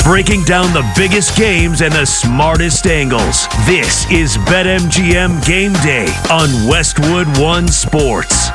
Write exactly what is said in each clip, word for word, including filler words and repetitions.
breaking down the biggest games and the smartest angles. This is BetMGM Game Day on Westwood One Sports.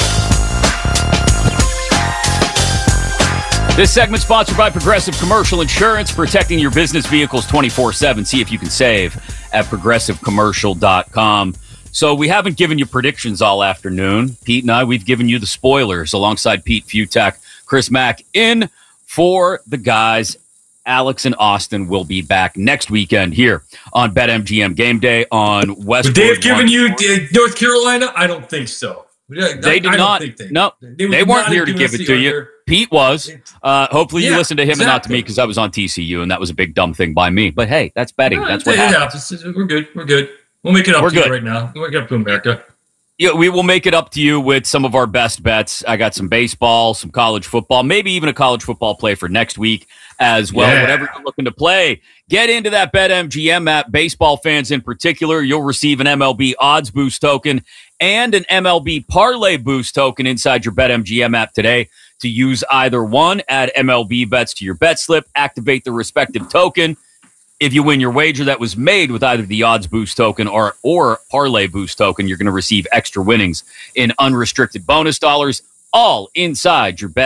This segment sponsored by Progressive Commercial Insurance, protecting your business vehicles twenty-four seven. See if you can save at progressive commercial dot com. So we haven't given you predictions all afternoon. Pete and I, we've given you the spoilers alongside Pete Futak, Chris Mack in for the guys. Alex and Austin will be back next weekend here on BetMGM Game Day on Westwood. Would they have given you uh, North Carolina? I don't think so. They did I not. Think they, no, they, they weren't here to give it to you. Pete was. Uh, hopefully you yeah, listened to him exactly. and not to me because I was on T C U, and that was a big dumb thing by me. But hey, that's betting. No, that's what it happens. happens. We're good. We're good. We'll make it up We're to good. you right now. We'll make it up to America. Yeah, we will make it up to you with some of our best bets. I got some baseball, some college football, maybe even a college football play for next week as well. Yeah. Whatever you're looking to play, get into that BetMGM app. Baseball fans in particular, you'll receive an M L B odds boost token and an M L B parlay boost token inside your BetMGM app today. To use either one, add M L B bets to your bet slip, activate the respective token. If you win your wager that was made with either the odds boost token or, or parlay boost token, you're going to receive extra winnings in unrestricted bonus dollars, all inside your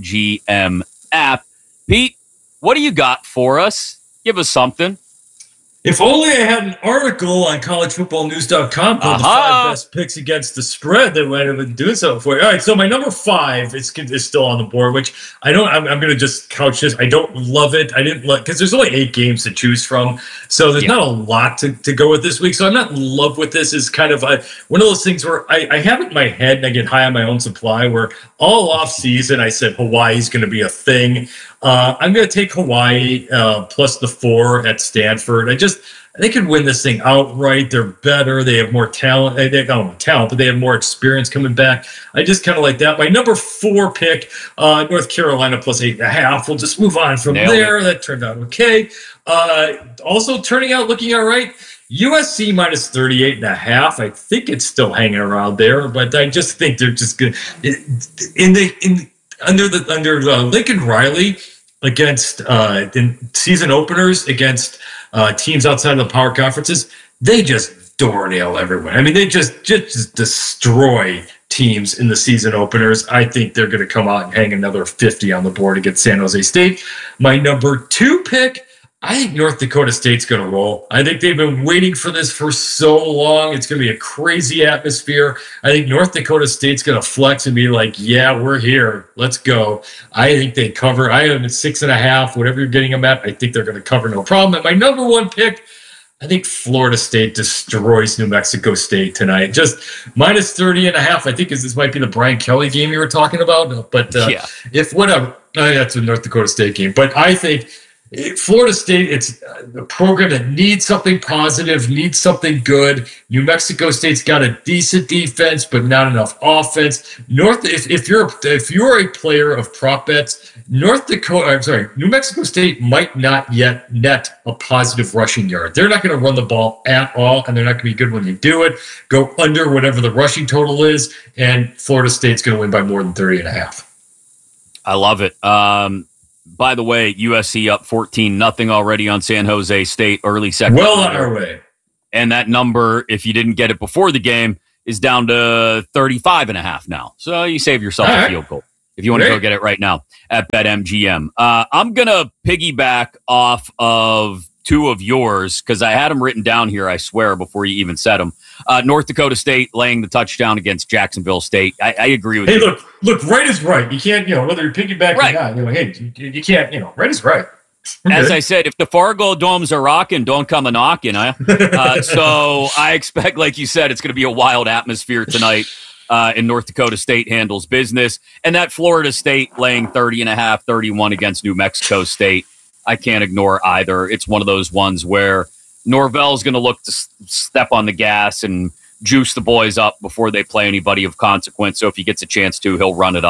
BetMGM app. Pete, what do you got for us? Give us something. If only I had an article on college football news dot com called the five best picks against the spread that might have been doing something for you. All right, so my number five is, is still on the board, which I don't, I'm, I'm going to just couch this. I don't love it. I didn't like, because there's only eight games to choose from. So there's yeah. not a lot to, to go with this week. So I'm not in love with this. It's kind of a, one of those things where I, I have it in my head and I get high on my own supply, where all off season I said Hawaii's going to be a thing. Uh, I'm going to take Hawaii uh, plus the four at Stanford. I just, they could win this thing outright. They're better. They have more talent. They have oh, talent, but they have more experience coming back. I just kind of like that. My number four pick, uh, North Carolina plus eight and a half. We'll just move on from Nailed there. It. That turned out okay. Uh, also turning out looking all right. U S C minus thirty-eight and a half. I think it's still hanging around there, but I just think they're just good in the in under the under uh, Lincoln Riley against uh, in season openers against uh, teams outside of the power conferences. They just door nail everyone. I mean, they just just, just destroy teams in the season openers. I think they're going to come out and hang another fifty on the board against San Jose State. My number two pick, I think North Dakota State's going to roll. I think they've been waiting for this for so long. It's going to be a crazy atmosphere. I think North Dakota State's going to flex and be like, yeah, we're here. Let's go. I think they cover. I have them at six and a half, whatever you're getting them at. I think they're going to cover no problem. And my number one pick, I think Florida State destroys New Mexico State tonight. Just minus thirty and a half. I think this might be the Brian Kelly game you were talking about. But uh, yeah. if whatever, uh, that's a North Dakota State game. But I think Florida State, it's a program that needs something positive, needs something good. New Mexico State's got a decent defense, but not enough offense. North, if, if you're if you're a player of prop bets, North Dakota, I'm sorry, New Mexico State might not yet net a positive rushing yard. They're not going to run the ball at all, and they're not going to be good when you do it. Go under whatever the rushing total is, and Florida State's going to win by more than thirty and a half. I love it. Um, By the way, U S C up fourteen nothing already on San Jose State early second. Well on our way. And that number, if you didn't get it before the game, is down to thirty-five and a half now. So you save yourself All a right. field goal if you want to go get it right now at BetMGM. Uh, I'm going to piggyback off of two of yours because I had them written down here, I swear, before you even said them. Uh, North Dakota State laying the touchdown against Jacksonville State. I, I agree with hey, you. Hey, look, look, right is right. You can't, you know, whether you're piggybacking right. or not, you know, hey, you, you can't, you know, right is right. Okay. As I said, if the Fargo domes are rocking, don't come a knocking. Huh? Uh, so I expect, like you said, it's going to be a wild atmosphere tonight uh, in North Dakota State handles business. And that Florida State laying thirty and a half, thirty-one against New Mexico State, I can't ignore either. It's one of those ones where Norvell's going to look to step on the gas and juice the boys up before they play anybody of consequence. So if he gets a chance to, he'll run it up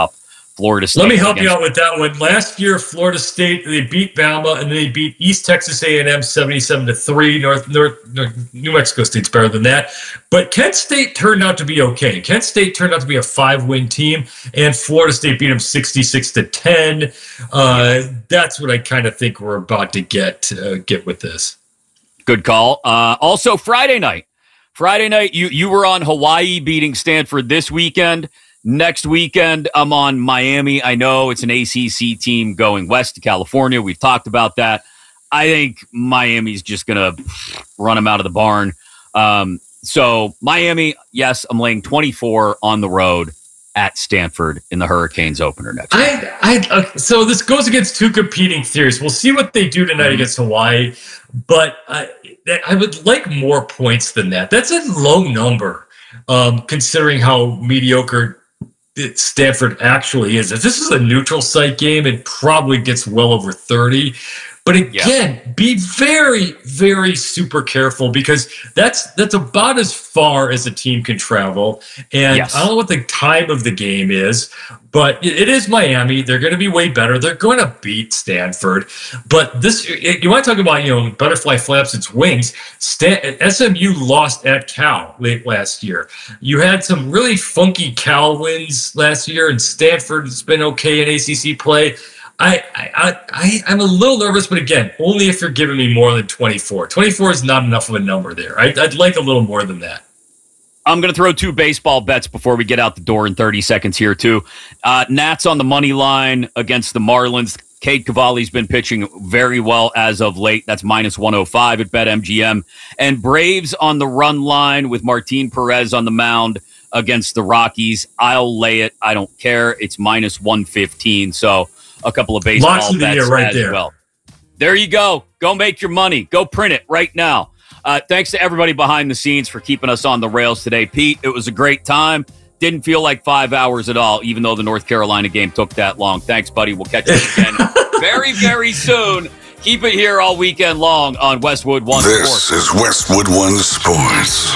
Florida State. Let me help you out with that one. Last year, Florida State, they beat Bama, and then they beat East Texas A and M seventy-seven to three. North, North, North, New Mexico State's better than that. But Kent State turned out to be okay. Kent State turned out to be a five-win team, and Florida State beat them sixty-six to ten. Uh, that's what I kind of think we're about to get uh, get with this. Good call. Uh, also, Friday night. Friday night, you, you were on Hawaii beating Stanford this weekend. Next weekend, I'm on Miami. I know it's an A C C team going west to California. We've talked about that. I think Miami's just going to run them out of the barn. Um, so, Miami, yes, I'm laying twenty-four on the road at Stanford in the Hurricanes opener next week. I, I, uh, so this goes against two competing theories. We'll see what they do tonight mm-hmm. against Hawaii, but I, I would like more points than that. That's a low number, um, considering how mediocre Stanford actually is. If this is a neutral site game, it probably gets well over thirty. But again, yeah. be very, very super careful because that's that's about as far as a team can travel. And yes. I don't know what the time of the game is, but it is Miami. They're going to be way better. They're going to beat Stanford. But this, you want to talk about, you know, butterfly flaps its wings. Stan, S M U lost at Cal late last year. You had some really funky Cal wins last year, and Stanford has been okay in A C C play. I, I, I, I'm a little nervous, but again, only if you're giving me more than twenty-four. twenty-four is not enough of a number there. I'd, I'd like a little more than that. I'm going to throw two baseball bets before we get out the door in thirty seconds here, too. Uh, Nats on the money line against the Marlins. Cade Cavalli's been pitching very well as of late. That's minus one oh five at BetMGM. And Braves on the run line with Martin Perez on the mound against the Rockies. I'll lay it. I don't care. It's minus one fifteen. So a couple of baseball Lots of the bets year right as there. well. There you go. Go make your money. Go print it right now. Uh, thanks to everybody behind the scenes for keeping us on the rails today. Pete, it was a great time. Didn't feel like five hours at all, even though the North Carolina game took that long. Thanks, buddy. We'll catch you again very, very soon. Keep it here all weekend long on Westwood One This Sports. This is Westwood One Sports.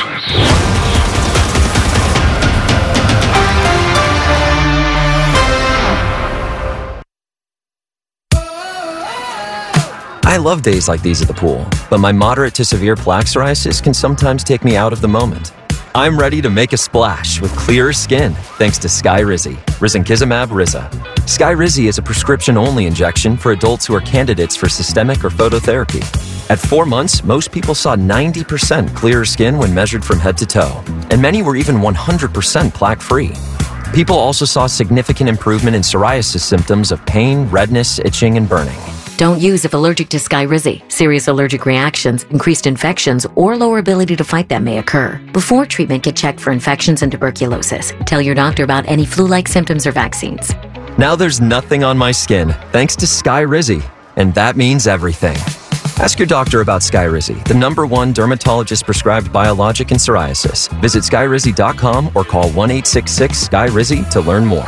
I love days like these at the pool, but my moderate to severe plaque psoriasis can sometimes take me out of the moment. I'm ready to make a splash with clearer skin thanks to Skyrizi, risankizumab Riza. Skyrizi is a prescription-only injection for adults who are candidates for systemic or phototherapy. At four months, most people saw ninety percent clearer skin when measured from head to toe, and many were even one hundred percent plaque-free. People also saw significant improvement in psoriasis symptoms of pain, redness, itching, and burning. Don't use if allergic to Skyrizi. Serious allergic reactions, increased infections, or lower ability to fight them may occur. Before treatment, get checked for infections and tuberculosis. Tell your doctor about any flu-like symptoms or vaccines. Now there's nothing on my skin thanks to Skyrizi, and that means everything. Ask your doctor about Skyrizi, the number one dermatologist-prescribed biologic in psoriasis. Visit skyrizi dot com or call one eight six six Skyrizi to learn more.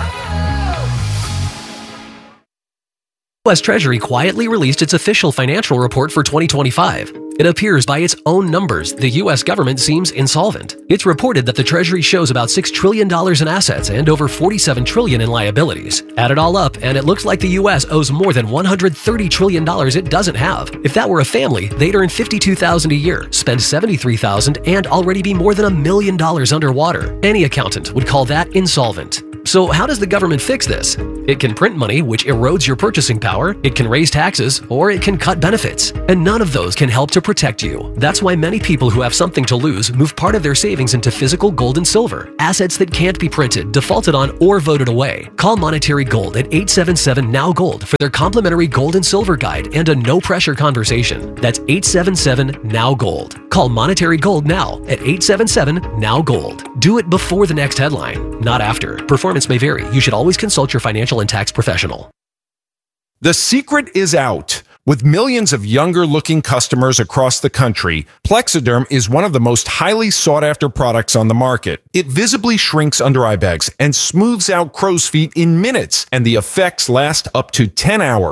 U S Treasury quietly released its official financial report for twenty twenty-five. It appears by its own numbers the U S government seems insolvent. It's reported that the Treasury shows about six trillion dollars in assets and over forty-seven trillion dollars in liabilities. Add it all up, and it looks like the U S owes more than one hundred thirty trillion dollars it doesn't have. If that were a family, they'd earn fifty-two thousand dollars a year, spend seventy-three thousand dollars, and already be more than a million dollars underwater. Any accountant would call that insolvent. So how does the government fix this? It can print money, which erodes your purchasing power, it can raise taxes, or it can cut benefits. And none of those can help to protect you. That's why many people who have something to lose move part of their savings into physical gold and silver, assets that can't be printed, defaulted on, or voted away. Call Monetary Gold at eight seven seven N O W Gold for their complimentary gold and silver guide and a no-pressure conversation. That's eight seven seven N O W Gold. Call Monetary Gold now at eight seven seven N O W Gold. Do it before the next headline, not after. Performance may vary. You should always consult your financial and tax professional. The secret is out. With millions of younger-looking customers across the country, Plexiderm is one of the most highly sought-after products on the market. It visibly shrinks under eye bags and smooths out crow's feet in minutes, and the effects last up to ten hours.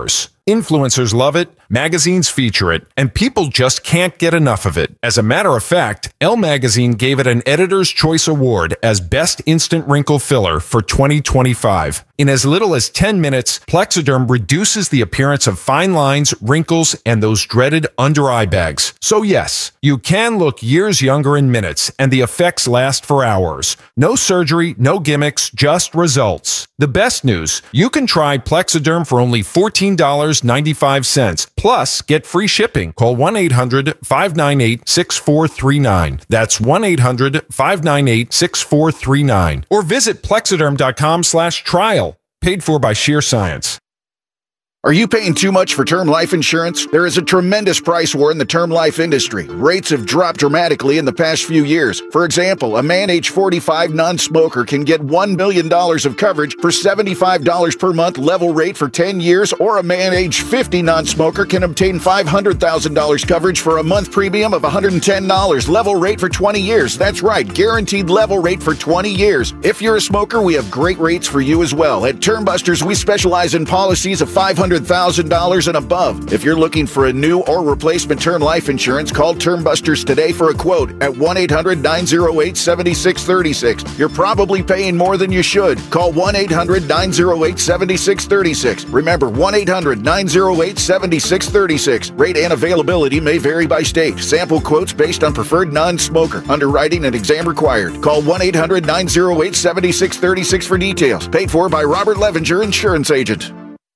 Influencers love it, magazines feature it, and people just can't get enough of it. As a matter of fact, Elle Magazine gave it an Editor's Choice Award as Best Instant Wrinkle Filler for twenty twenty-five. In as little as ten minutes, Plexiderm reduces the appearance of fine lines, wrinkles, and those dreaded under-eye bags. So yes, you can look years younger in minutes, and the effects last for hours. No surgery, no gimmicks, just results. The best news, you can try Plexiderm for only fourteen dollars and ninety-five cents. Plus, get free shipping. Call one eight hundred, five nine eight, six four three nine. That's one eight hundred, five nine eight, six four three nine. Or visit plexiderm.com slash trial. Paid for by Sheer Science. Are you paying too much for term life insurance? There is a tremendous price war in the term life industry. Rates have dropped dramatically in the past few years. For example, a man age forty-five non-smoker can get one million dollars of coverage for seventy-five dollars per month level rate for ten years, or a man age fifty non-smoker can obtain five hundred thousand dollars coverage for a month premium of one hundred ten dollars level rate for twenty years. That's right, guaranteed level rate for twenty years. If you're a smoker, we have great rates for you as well. At Term Busters, we specialize in policies of five hundred thousand dollars and above. If you're looking for a new or replacement term life insurance, call Term Busters today for a quote at one eight hundred, nine oh eight, seven six three six. You're probably paying more than you should. Call one eight hundred, nine oh eight, seven six three six. Remember, one eight hundred, nine oh eight, seven six three six. Rate and availability may vary by state. Sample quotes based on preferred non-smoker. Underwriting and exam required. Call one eight hundred, nine oh eight, seven six three six for details. Paid for by Robert Levenger, Insurance Agent.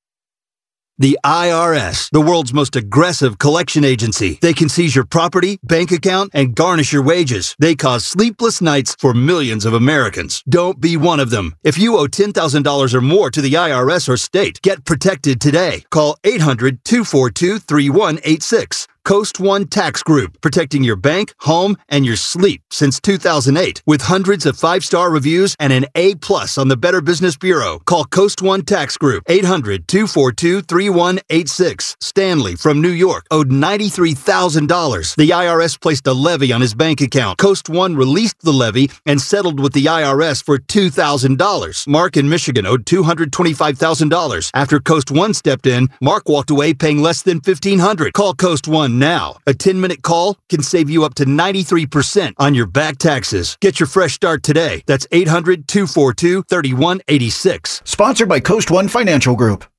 The I R S, the world's most aggressive collection agency. They can seize your property, bank account, and garnish your wages. They cause sleepless nights for millions of Americans. Don't be one of them. If you owe ten thousand dollars or more to the I R S or state, get protected today. Call eight hundred, two four two, three one eight six. Coast One Tax Group, protecting your bank, home, and your sleep since two thousand eight. With hundreds of five-star reviews and an A plus on the Better Business Bureau. Call Coast One Tax Group, eight hundred, two four two, three one eight six. Stanley from New York owed ninety-three thousand dollars. The I R S placed a levy on his bank account. Coast One released the levy and settled with the I R S for two thousand dollars. Mark in Michigan owed two hundred twenty-five thousand dollars. After Coast One stepped in, Mark walked away paying less than fifteen hundred dollars. Call Coast One now. A ten-minute call can save you up to ninety-three percent on your back taxes. Get your fresh start today. That's eight hundred, two four two, three one eight six. Sponsored by Coast One Financial Group.